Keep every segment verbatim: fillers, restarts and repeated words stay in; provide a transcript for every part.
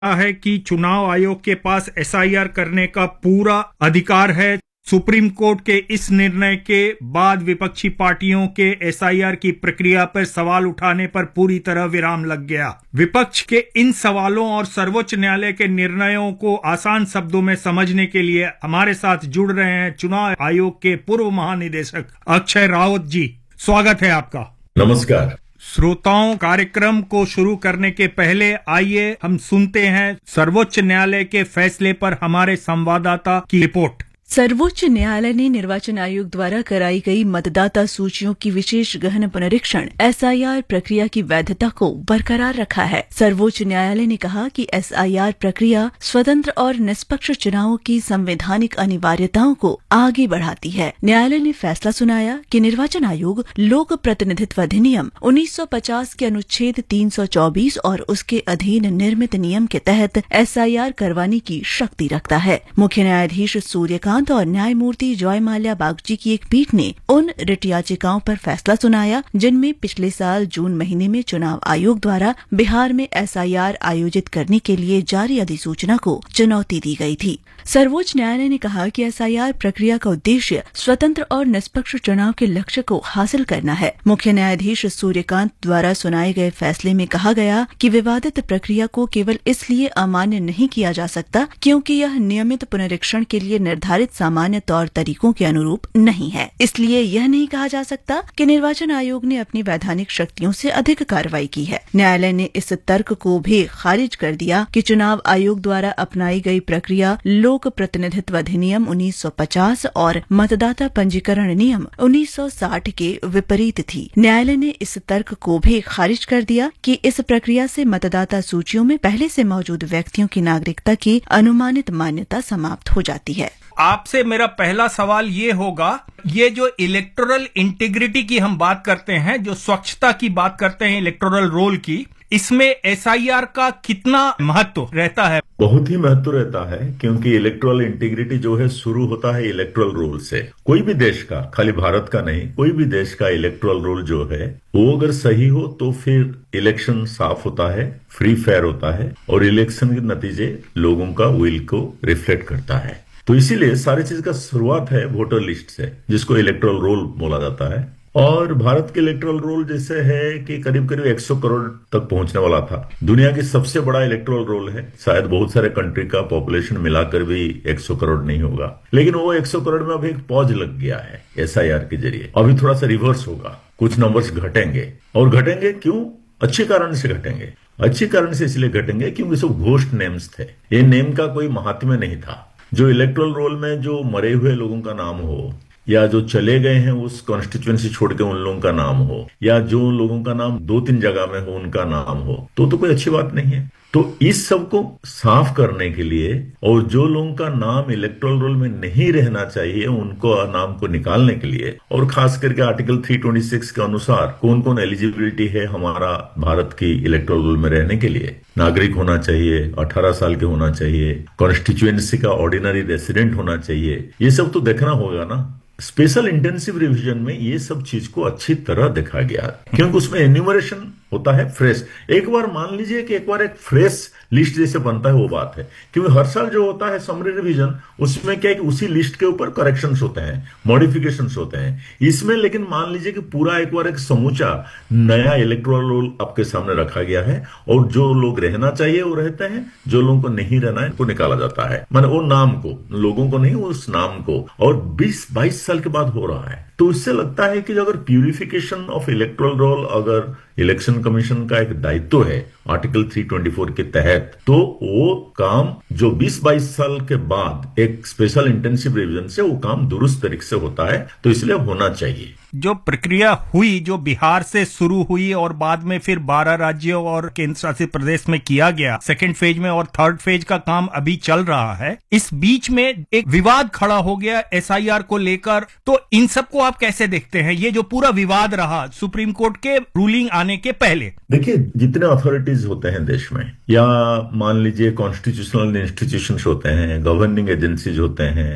है कि चुनाव आयोग के पास एस आई आर करने का पूरा अधिकार है। सुप्रीम कोर्ट के इस निर्णय के बाद विपक्षी पार्टियों के एस आई आर की प्रक्रिया पर सवाल उठाने पर पूरी तरह विराम लग गया। विपक्ष के इन सवालों और सर्वोच्च न्यायालय के निर्णयों को आसान शब्दों में समझने के लिए हमारे साथ जुड़ रहे हैं चुनाव आयोग के पूर्व महानिदेशक अक्षय राउत जी। स्वागत है आपका। नमस्कार। श्रोताओं, कार्यक्रम को शुरू करने के पहले आइए हम सुनते हैं सर्वोच्च न्यायालय के फैसले पर हमारे संवाददाता की रिपोर्ट। सर्वोच्च न्यायालय ने निर्वाचन आयोग द्वारा कराई गई मतदाता सूचियों की विशेष गहन पुनरीक्षण एस आई आर प्रक्रिया की वैधता को बरकरार रखा है। सर्वोच्च न्यायालय ने कहा कि एस आई आर प्रक्रिया स्वतंत्र और निष्पक्ष चुनावों की संवैधानिक अनिवार्यताओं को आगे बढ़ाती है। न्यायालय ने फैसला सुनाया कि निर्वाचन आयोग लोक प्रतिनिधित्व अधिनियम उन्नीस सौ पचास के अनुच्छेद तीन सौ चौबीस और उसके अधीन निर्मित नियम के तहत एस आई आर करवाने की शक्ति रखता है। मुख्य न्यायाधीश सूर्यकांत और न्यायमूर्ति जॉय माल्या बागची की एक पीठ ने उन रिट याचिकाओं पर फैसला सुनाया जिनमें पिछले साल जून महीने में चुनाव आयोग द्वारा बिहार में एस आई आर आयोजित करने के लिए जारी अधिसूचना को चुनौती दी गई थी। सर्वोच्च न्यायालय ने कहा कि एस आई आर प्रक्रिया का उद्देश्य स्वतंत्र और निष्पक्ष चुनाव के लक्ष्य को हासिल करना है। मुख्य न्यायाधीश सूर्यकांत द्वारा सुनाए गए फैसले में कहा गया कि विवादित प्रक्रिया को केवल इसलिए अमान्य नहीं किया जा सकता क्योंकि यह नियमित पुनरीक्षण के लिए निर्धारित सामान्य तौर तरीकों के अनुरूप नहीं है। इसलिए यह नहीं कहा जा सकता कि निर्वाचन आयोग ने अपनी वैधानिक शक्तियों से अधिक कार्रवाई की है। न्यायालय ने इस तर्क को भी खारिज कर दिया कि चुनाव आयोग द्वारा अपनाई गई प्रक्रिया लोक प्रतिनिधित्व अधिनियम उन्नीस सौ पचास और मतदाता पंजीकरण नियम उन्नीस सौ साठ के विपरीत थी। न्यायालय ने इस तर्क को भी खारिज कर दिया कि इस प्रक्रिया से मतदाता सूचियों में पहले से मौजूद व्यक्तियों की नागरिकता की अनुमानित मान्यता समाप्त हो जाती है। आपसे मेरा पहला सवाल ये होगा, ये जो इलेक्टोरल इंटीग्रिटी की हम बात करते हैं, जो स्वच्छता की बात करते हैं इलेक्टोरल रोल की, इसमें एस आई आर का कितना महत्व रहता है? बहुत ही महत्व रहता है क्योंकि इलेक्टोरल इंटीग्रिटी जो है शुरू होता है इलेक्टोरल रोल से। कोई भी देश का, खाली भारत का नहीं, कोई भी देश का इलेक्टोरल रोल जो है वो अगर सही हो तो फिर इलेक्शन साफ होता है, फ्री फेयर होता है और इलेक्शन के नतीजे लोगों का विल को रिफ्लेक्ट करता है। तो इसीलिए सारी चीज का शुरुआत है वोटर लिस्ट से, जिसको इलेक्टोरल रोल बोला जाता है। और भारत के इलेक्टोरल रोल जैसे है कि करीब करीब सौ करोड़ तक पहुंचने वाला था। दुनिया की सबसे बड़ा इलेक्टोरल रोल है। शायद बहुत सारे कंट्री का पॉपुलेशन मिलाकर भी सौ करोड़ नहीं होगा, लेकिन वो सौ करोड़ में अभी एक पॉज लग गया है एस आई आर के जरिए। अभी थोड़ा सा रिवर्स होगा, कुछ नंबर्स घटेंगे। और घटेंगे क्यों? अच्छे कारण से घटेंगे। अच्छे कारण से इसलिए घटेंगे क्योंकि सब घोस्ट नेम्स थे। ये नेम का कोई महात्म्य नहीं था। जो इलेक्टोरल रोल में जो मरे हुए लोगों का नाम हो या जो चले गए हैं उस कॉन्स्टिट्यूएंसी छोड़ के उन लोगों का नाम हो या जो लोगों का नाम दो तीन जगह में हो उनका नाम हो तो तो कोई अच्छी बात नहीं है। तो इस सब को साफ करने के लिए और जो लोगों का नाम इलेक्टोरल रोल में नहीं रहना चाहिए उनको नाम को निकालने के लिए और खास करके आर्टिकल तीन सौ छब्बीस के अनुसार कौन कौन एलिजिबिलिटी है हमारा भारत की इलेक्टोरल रोल में रहने के लिए, नागरिक होना चाहिए, अठारह साल के होना चाहिए, कॉन्स्टिट्यूएंसी का ऑर्डिनरी रेसिडेंट होना चाहिए, ये सब तो देखना होगा ना। स्पेशल इंटेंसिव रिवीजन में ये सब चीज को अच्छी तरह देखा गया क्योंकि उसमें एन्यूमरेशन होता है फ्रेश। एक बार मान लीजिए कि एक बार एक फ्रेश लिस्ट जैसे बनता है वो बात है, क्योंकि हर साल जो होता है समरी रिवीजन उसमें क्या है कि उसी लिस्ट के ऊपर करेक्शंस होते हैं, मॉडिफिकेशंस होते हैं। इसमें लेकिन मान लीजिए कि पूरा एक बार एक समूचा नया इलेक्टोरल रोल आपके सामने रखा गया है और जो लोग रहना चाहिए वो रहते हैं, जो लोगों को नहीं रहना है उनको निकाला जाता है। माने वो नाम को, लोगों को नहीं, उस नाम को। और बीस बाईस साल के बाद हो रहा है। तो इससे लगता है कि अगर प्यूरिफिकेशन ऑफ इलेक्टोरल रोल अगर इलेक्शन कमीशन का एक दायित्व है आर्टिकल तीन सौ चौबीस के तहत, तो वो काम जो बीस बाईस साल के बाद एक स्पेशल इंटेंसिव रिवीजन से वो काम दुरुस्त तरीके से होता है, तो इसलिए होना चाहिए। जो प्रक्रिया हुई, जो बिहार से शुरू हुई और बाद में फिर बारह राज्यों और केंद्र शासित प्रदेश में किया गया, सेकेंड फेज में और थर्ड फेज का काम अभी चल रहा है, इस बीच में एक विवाद खड़ा हो गया एस आई आर को लेकर। तो इन सबको आप कैसे देखते हैं, ये जो पूरा विवाद रहा सुप्रीम कोर्ट के रूलिंग आने के पहले? देखिए, जितने अथॉरिटीज होते हैं देश में या मान लीजिए कॉन्स्टिट्यूशनल इंस्टीट्यूशंस होते हैं, गवर्निंग एजेंसीज होते हैं,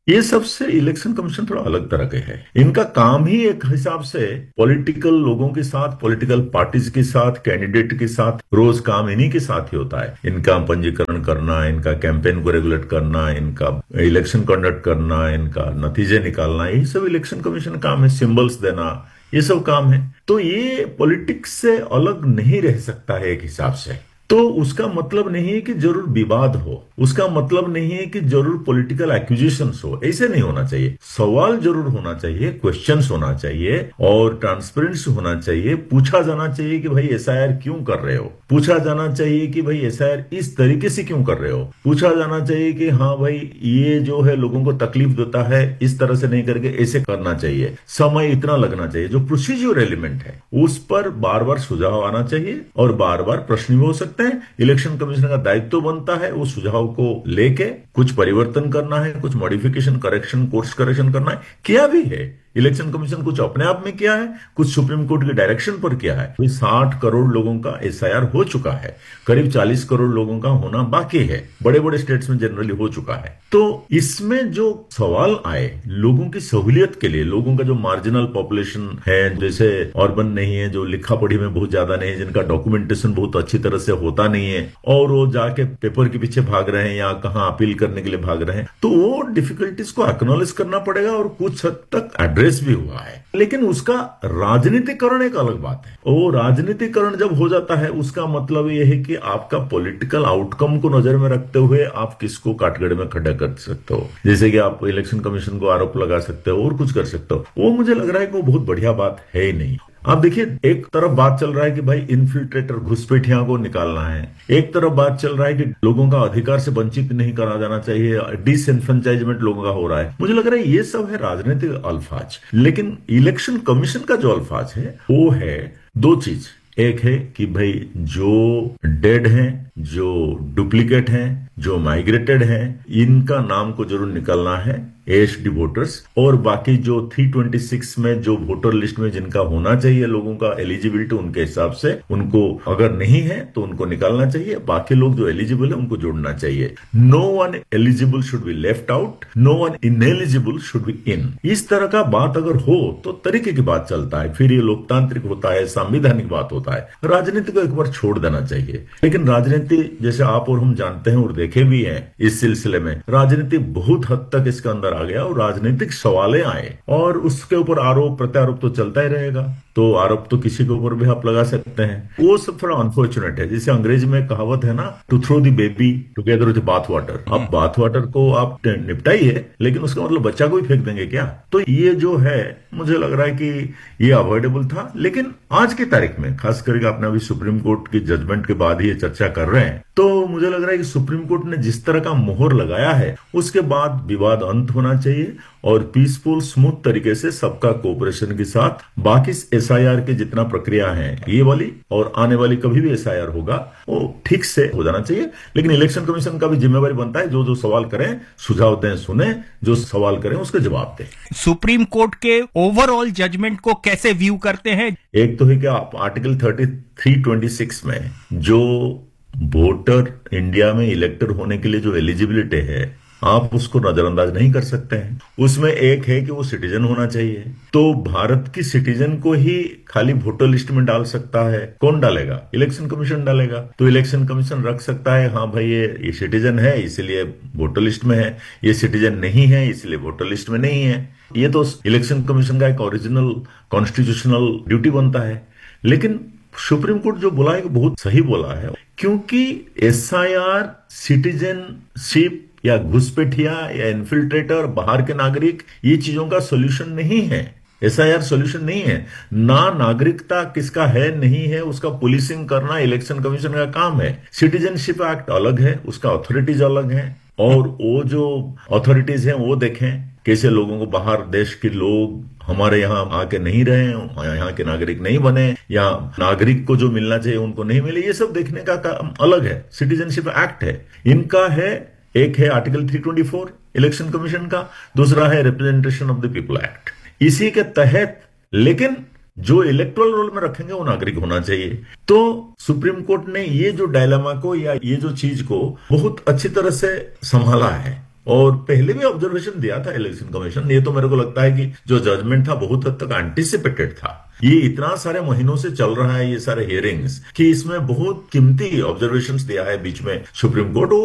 ये सबसे इलेक्शन कमीशन थोड़ा अलग तरह के है। इनका काम ही एक हिसाब से पॉलिटिकल लोगों के साथ, पॉलिटिकल पार्टीज के साथ, कैंडिडेट के साथ रोज काम इन्हीं के साथ ही होता है। इनका पंजीकरण करना, इनका कैंपेन को रेगुलेट करना, इनका इलेक्शन कंडक्ट करना, इनका नतीजे निकालना, यही सब इलेक्शन कमीशन काम है। सिंबल्स देना, ये सब काम है। तो ये पॉलिटिक्स से अलग नहीं रह सकता है एक हिसाब से। तो उसका मतलब नहीं है कि जरूर विवाद हो, उसका मतलब नहीं है कि जरूर पॉलिटिकल एक्यूजिशंस हो, ऐसे नहीं होना चाहिए। सवाल जरूर होना चाहिए, क्वेश्चंस होना चाहिए और ट्रांसपेरेंसी होना चाहिए। पूछा जाना चाहिए कि भाई एसआईआर क्यों कर रहे हो, पूछा जाना चाहिए कि भाई एसआईआर इस तरीके से क्यों कर रहे हो, पूछा जाना चाहिए कि हाँ भाई ये जो है लोगों को तकलीफ देता है, इस तरह से नहीं करके ऐसे करना चाहिए, समय इतना लगना चाहिए। जो प्रोसीजर एलिमेंट है उस पर बार बार सुझाव आना चाहिए और बार बार प्रश्न भी हो सकते हैं। इलेक्शन कमीशन का दायित्व बनता है उस सुझाव को लेके कुछ परिवर्तन करना है, कुछ मॉडिफिकेशन, करेक्शन, कोर्स करेक्शन करना है। किया भी है इलेक्शन कमीशन, कुछ अपने आप में किया है, कुछ सुप्रीम कोर्ट के डायरेक्शन पर किया है। अभी साठ करोड़ लोगों का एसआईआर हो चुका है, करीब चालीस करोड़ लोगों का होना बाकी है। बड़े बड़े स्टेट्स में जनरली हो चुका है। तो इसमें जो सवाल आए लोगों की सहूलियत के लिए, लोगों का जो मार्जिनल पॉपुलेशन है, जैसे अर्बन नहीं है, जो लिखा पढ़ी में बहुत ज्यादा नहीं है, जिनका डॉक्यूमेंटेशन बहुत अच्छी तरह से होता नहीं है और वो जाके पेपर के पीछे भाग रहे हैं या कहाँ अपील करने के लिए भाग रहे हैं, तो वो डिफिकल्टीज को एक्नॉलेज करना पड़ेगा और कुछ हद तक एड्रेस भी हुआ है। लेकिन उसका राजनीतिकरण एक अलग बात है। वो राजनीतिकरण जब हो जाता है उसका मतलब यह है कि आपका पॉलिटिकल आउटकम को नजर में रखते हुए आप किसको काटगढ़ में खड़ा कर सकते हो। जैसे कि आप इलेक्शन कमीशन को आरोप लगा सकते हो और कुछ कर सकते हो। वो मुझे लग रहा है कि वो बहुत बढ़िया बात है ही नहीं। आप देखिए, एक तरफ बात चल रहा है कि भाई इन्फिल्ट्रेटर, घुसपैठियों को निकालना है, एक तरफ बात चल रहा है कि लोगों का अधिकार से वंचित नहीं करा जाना चाहिए, डिसएनफ्रेंचाइजमेंट लोगों का हो रहा है। मुझे लग रहा है ये सब है राजनीतिक अल्फाज। लेकिन इलेक्शन कमीशन का जो अल्फाज है वो है दो चीज। एक है कि भाई जो डेड हैं, जो डुप्लीकेट हैं, जो माइग्रेटेड हैं, इनका नाम को जरूर निकालना है, एएचडी वोटर्स, और बाकी जो तीन सौ छब्बीस में जो वोटर लिस्ट में जिनका होना चाहिए लोगों का एलिजिबिलिटी, उनके हिसाब से उनको अगर नहीं है तो उनको निकालना चाहिए। बाकी लोग जो एलिजिबल है उनको जोड़ना चाहिए। No one eligible should be left out, no one ineligible should be in. इस तरह का बात अगर हो तो तरीके की बात चलता है, फिर ये लोकतांत्रिक होता है, संवैधानिक बात होता है। राजनीति को एक बार छोड़ देना चाहिए। लेकिन राजनीति, जैसे आप और हम जानते हैं और देखे भी हैं इस सिलसिले में, राजनीति बहुत हद तक इसके अंदर आ गया और राजनीतिक सवालें आए और उसके ऊपर आरोप प्रत्यारोप तो चलता ही रहेगा। तो आरोप तो किसी के ऊपर भी आप लगा सकते हैं। वो सब थोड़ा अनफॉर्चुनेट है। जैसे अंग्रेजी में कहावत है ना, to throw the baby together with bath water. अब बाथ वाटर को आप निपटाइए, लेकिन उसका मतलब बच्चा को ही फेंक देंगे क्या? तो ये जो है, मुझे लग रहा है कि ये अवॉइडेबल था। लेकिन आज की तारीख में, खास करके आपने अभी सुप्रीम कोर्ट की जजमेंट के बाद ही ये चर्चा कर रहे हैं, तो मुझे लग रहा है कि सुप्रीम कोर्ट ने जिस तरह का मोहर लगाया है उसके बाद विवाद अंत होना चाहिए और पीसफुल स्मूथ तरीके से सबका कोऑपरेशन के साथ बाकी एसआईआर के जितना प्रक्रिया है, ये वाली और आने वाली कभी भी एसआईआर होगा, वो ठीक से हो जाना चाहिए। लेकिन इलेक्शन कमीशन का भी जिम्मेवारी बनता है, जो जो सवाल करें सुझाव दें, सुने, जो सवाल करें उसके जवाब दें। सुप्रीम कोर्ट के ओवरऑल जजमेंट को कैसे व्यू करते हैं? एक तो है कि आप article thirty three twenty six में जो वोटर इंडिया में इलेक्टर होने के लिए जो एलिजिबिलिटी है, आप उसको नजरअंदाज नहीं कर सकते हैं। उसमें एक है कि वो सिटीजन होना चाहिए। तो भारत की सिटीजन को ही खाली वोटर लिस्ट में डाल सकता है, कौन डालेगा? इलेक्शन कमीशन डालेगा। तो इलेक्शन कमीशन रख सकता है, हाँ भाई ये ये सिटीजन है इसलिए वोटर लिस्ट में है, ये सिटीजन नहीं है इसलिए वोटर लिस्ट में नहीं है। ये तो इलेक्शन कमीशन का एक ओरिजिनल कॉन्स्टिट्यूशनल ड्यूटी बनता है। लेकिन सुप्रीम कोर्ट जो बोला है बहुत सही बोला है, क्योंकि एसआईआर, सिटीजनशिप या घुसपैठिया या इन्फिल्ट्रेटर, बाहर के नागरिक, ये चीजों का सोल्यूशन नहीं है। एसआईआर सोल्यूशन नहीं है। ना नागरिकता किसका है नहीं है उसका पुलिसिंग करना इलेक्शन कमीशन का काम है। सिटीजनशिप एक्ट अलग है, उसका अथॉरिटीज अलग है, और वो जो अथॉरिटीज हैं वो देखें कैसे लोगों को, बाहर देश के लोग हमारे यहाँ आके नहीं रहे, यहाँ के नागरिक नहीं बने, या नागरिक को जो मिलना चाहिए उनको नहीं मिले, ये सब देखने का काम अलग है। सिटीजनशिप एक्ट है, इनका है। एक है आर्टिकल तीन सौ चौबीस इलेक्शन कमीशन का, दूसरा है representation of the people act. इसी के तहत लेकिन जो इलेक्टोरल रोल में रखेंगे वो नागरिक होना चाहिए। तो सुप्रीम कोर्ट ने ये जो डायलेमा को या ये जो चीज को बहुत अच्छी तरह से संभाला है और पहले भी ऑब्जर्वेशन दिया था इलेक्शन कमीशन। ये तो मेरे को लगता है कि जो जजमेंट था बहुत हद तक एंटिसिपेटेड था। ये इतना सारे महीनों से चल रहा है ये सारे हियरिंग्स कि इसमें बहुत कीमती ऑब्जर्वेशंस दिया है बीच में सुप्रीम कोर्ट।